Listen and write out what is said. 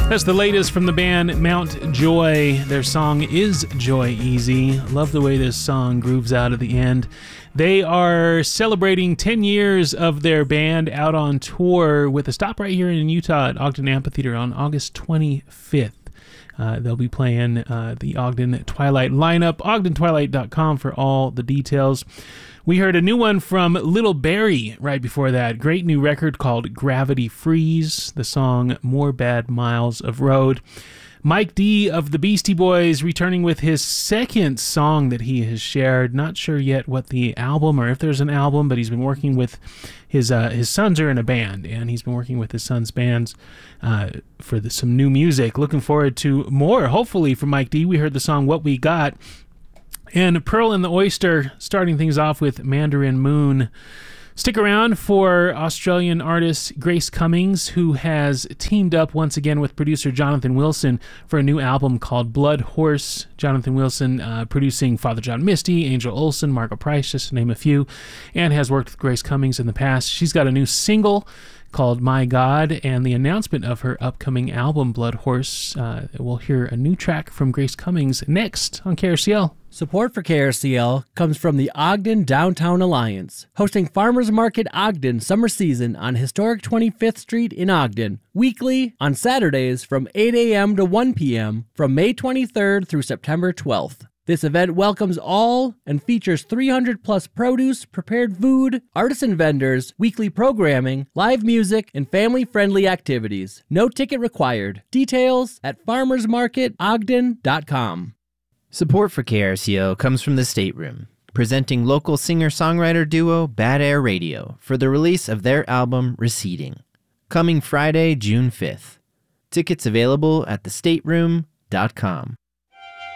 That's the latest from the band Mount Joy. Their song is Joy Easy. Love the way this song grooves out at the end. They are celebrating 10 years of their band out on tour with a stop right here in Utah at Ogden Amphitheater on August 25th. They'll be playing the Ogden Twilight lineup. OgdenTwilight.com for all the details. We heard a new one from Little Barrie right before that. Great new record called Gravity Freeze. The song More Bad Miles of Road. Mike D of the Beastie Boys returning with his second song that he has shared. Not sure yet what the album or if there's an album, but he's been working with his sons are in a band, and he's been working with his sons' bands for some new music. Looking forward to more, hopefully, from Mike D. We heard the song What We Got. And Pearl and the Oyster starting things off with Mandarin Moon. Stick around for Australian artist Grace Cummings, who has teamed up once again with producer Jonathan Wilson for a new album called Blood Horse. Jonathan Wilson producing Father John Misty, Angel Olsen, Margo Price, just to name a few, and has worked with Grace Cummings in the past. She's got a new single called My God, and the announcement of her upcoming album, Blood Horse. We'll hear a new track from Grace Cummings next on KRCL. Support for KRCL comes from the Ogden Downtown Alliance, hosting Farmers Market Ogden summer season on historic 25th Street in Ogden, weekly on Saturdays from 8 a.m. to 1 p.m. from May 23rd through September 12th. This event welcomes all and features 300-plus produce, prepared food, artisan vendors, weekly programming, live music, and family-friendly activities. No ticket required. Details at farmersmarketogden.com. Support for KRCO comes from the Stateroom, presenting local singer-songwriter duo Bad Air Radio for the release of their album Receding, coming Friday, June 5th. Tickets available at thestateroom.com.